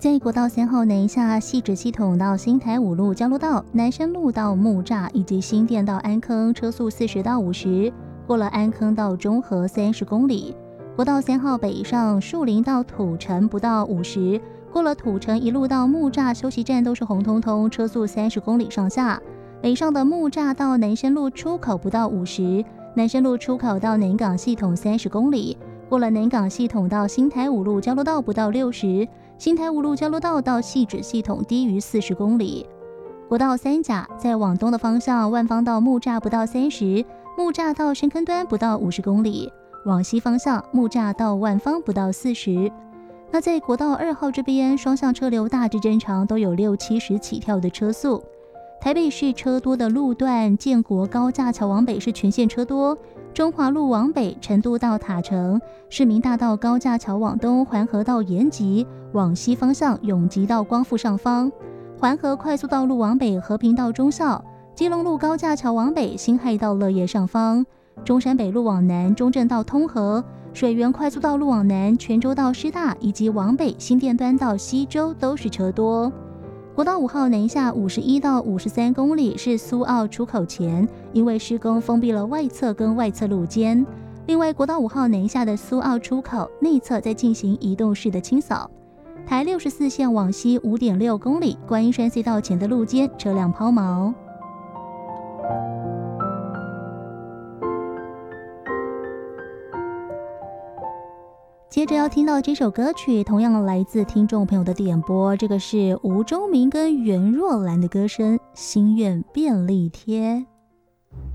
在国道3号南下汐止系统到新台五路交流道、南深路到木栅以及新店到安坑，车速40到50，过了安坑到中和30公里。国道3号北上树林到土城不到50，过了土城一路到木栅休息站都是红彤彤，车速30公里上下。北上的木栅到南深路出口不到50，南深路出口到南港系统30公里，过了南港系统到新台五路交流道不到60，新台五路交流道到汐止系统低于40公里。国道3甲在往东的方向，万芳到木栅不到30，木栅到深坑端不到50公里，往西方向木栅到万芳不到40。那在国道2号这边，双向车流大致正常，都有60-70起跳的车速。台北市车多的路段，建国高架桥往北是全线车多，中华路往北成都到塔城，市民大道高架桥往东，环河到延吉，往西方向永吉到光复上方，环河快速道路往北和平到忠孝，基隆路高架桥往北辛亥到乐业上方，中山北路往南中正到通河，水源快速道路往南泉州到师大，以及往北新店端到西州都是车多。国道5号南下51到53公里是苏澳出口前，因为施工封闭了外侧跟外侧路肩。另外，国道5号南下的苏澳出口内侧在进行移动式的清扫。台64线往西5.6公里，观音山隧道前的路肩车辆抛锚。接着要听到这首歌曲，同样来自听众朋友的点播，这个是吴忠明跟袁若兰的歌声《心愿便利贴》。